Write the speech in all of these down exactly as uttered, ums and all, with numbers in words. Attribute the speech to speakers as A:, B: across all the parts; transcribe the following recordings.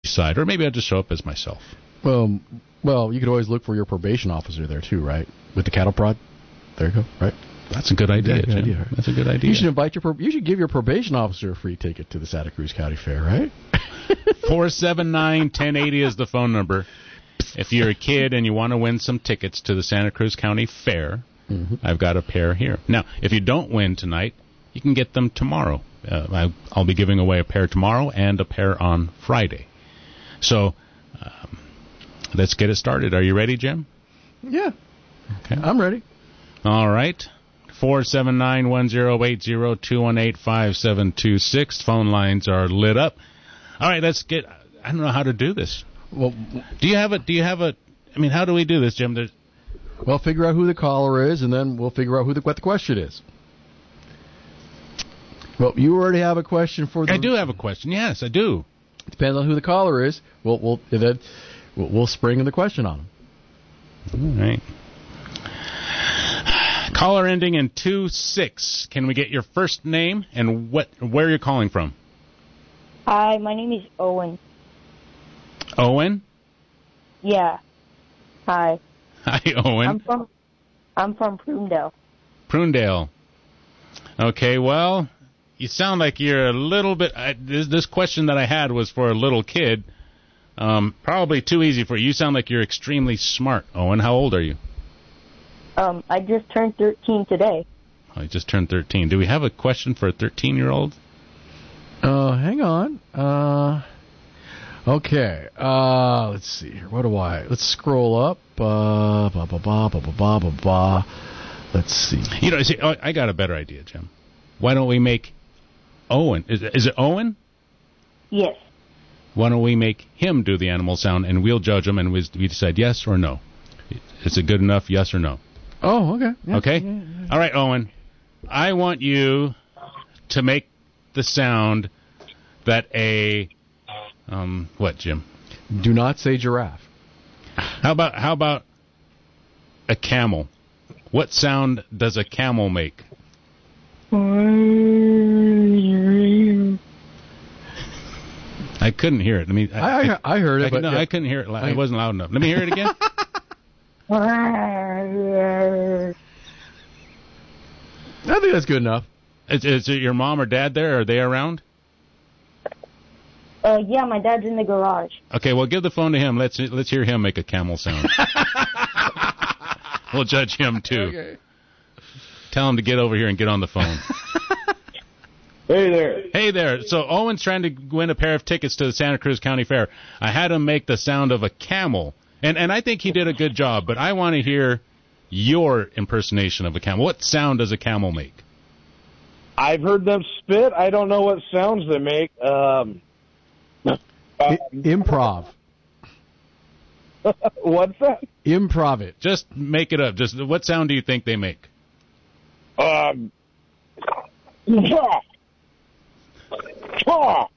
A: side, or maybe I'll just show up as myself.
B: Well, well, you could always look for your probation officer there too, right? With the cattle prod. There you go. Right.
A: That's a good idea,
B: Good
A: Jim.
B: idea, right?
A: That's a good idea.
B: You should invite your. Pro- you should give your probation officer a free ticket to the Santa Cruz County Fair, right?
A: four seven nine, one zero eight zero is the phone number. If you're a kid and you want to win some tickets to the Santa Cruz County Fair, mm-hmm. I've got a pair here. Now, if you don't win tonight, you can get them tomorrow. Uh, I, I'll be giving away a pair tomorrow and a pair on Friday. So, um, let's get it started. Are you ready, Jim?
B: Yeah.
A: Okay.
B: I'm ready.
A: All right. four seven nine, one zero eight zero, two one eight, five seven two six. Phone lines are lit up. All right, let's get... I don't know how to do this.
B: Well,
A: do you have a... Do you have a... I mean, how do we do this, Jim? There's,
B: well, figure out who the caller is, and then we'll figure out who the, what the question is. Well, you already have a question for the...
A: I do have a question. Yes, I do.
B: Depends on who the caller is. We'll we'll then we'll, we'll spring the question on them.
A: All right. Caller ending in two six. Can we get your first name and what where you're calling from?
C: Hi, my name is Owen.
A: Owen?
C: Yeah. Hi.
A: Hi, Owen.
C: I'm from I'm from Prunedale.
A: Prunedale. Okay, well, you sound like you're a little bit... I, this, this question that I had was for a little kid. Um, probably too easy for you. You sound like you're extremely smart, Owen. How old are you?
C: Um, I just turned thirteen today.
A: Oh, you just turned thirteen. Do we have a question for a thirteen-year-old?
B: Uh, hang on. Uh, okay. Uh, let's see here. What do I... Let's scroll up. Uh, ba ba ba ba ba ba ba ba. Let's see.
A: You know, see, I got a better idea, Jim. Why don't we make Owen... Is, is it Owen?
C: Yes.
A: Why don't we make him do the animal sound, and we'll judge him, and we, we decide yes or no. Is it good enough, yes or no?
B: Oh, okay. Yeah,
A: okay?
B: Yeah, yeah.
A: All right, Owen. I want you to make the sound that a... Um, what, Jim?
B: Do not say giraffe.
A: How about how about a camel? What sound does a camel make? I couldn't hear it. I mean, I,
B: I, I, I heard it,
A: I,
B: but
A: no,
B: yeah.
A: I couldn't hear it. It wasn't loud enough. Let me hear it again.
B: I think that's good enough.
A: Is, is it your mom or dad there? Are they around?
C: Uh, yeah, my dad's in the garage.
A: Okay, well, give the phone to him. Let's let's hear him make a camel sound. We'll judge him too.
B: Okay.
A: Tell him to get over here and get on the phone.
D: Hey there.
A: Hey there. So Owen's trying to win a pair of tickets to the Santa Cruz County Fair. I had him make the sound of a camel, and and I think he did a good job. But I want to hear your impersonation of a camel. What sound does a camel make?
D: I've heard them spit. I don't know what sounds they make. Um, um,
B: I- improv.
D: What's that?
B: Improv it.
A: Just make it up. Just what sound do you think they make?
D: Um. Yeah. Oh.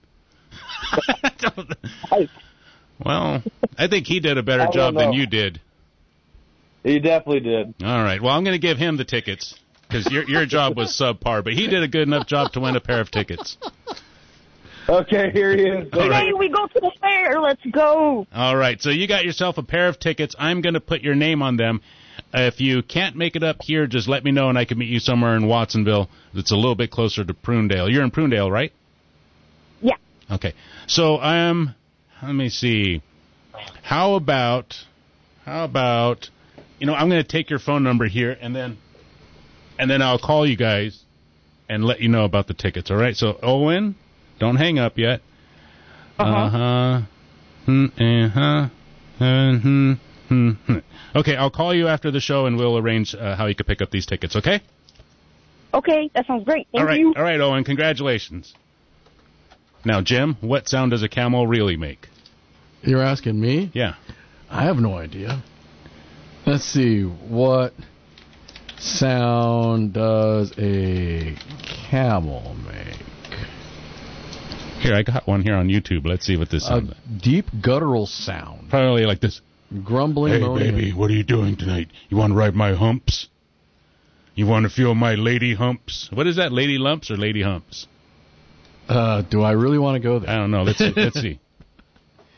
A: Well, I think he did a better
D: I
A: job
D: don't
A: than
D: know.
A: you did.
D: He definitely did.
A: All right. Well, I'm going to give him the tickets because your your job was subpar, but he did a good enough job to win a pair of tickets.
D: Okay, here he is.
A: All right.
C: Hey, we go to the fair. Let's go.
A: All right. So you got yourself a pair of tickets. I'm going to put your name on them. Uh, if you can't make it up here, just let me know, and I can meet you somewhere in Watsonville that's a little bit closer to Prunedale. You're in Prunedale, right?
C: Yeah.
A: Okay. So um, let me see. How about, how about, you know, I'm going to take your phone number here, and then, and then I'll call you guys and let you know about the tickets. All right. So Owen, don't hang up yet. Uh huh. Uh huh. Uh huh. Okay, I'll call you after the show, and we'll arrange uh, how you can pick up these tickets, okay?
C: Okay, that sounds great. Thank
A: all right,
C: you.
A: all right, Owen, congratulations. Now, Jim, what sound does a camel really make?
B: You're asking me?
A: Yeah.
B: I have no idea. Let's see. What sound does a camel make?
A: Here, I got one here on YouTube. Let's see what this
B: A
A: sounds like.
B: deep guttural sound.
A: Probably like this.
B: Grumbling.
A: Hey,
B: moaning.
A: baby, what are you doing tonight? You want to ride my humps? You want to feel my lady humps? What is that, lady lumps or lady humps?
B: Uh, do I really want to go there?
A: I don't know. Let's see. Let's see.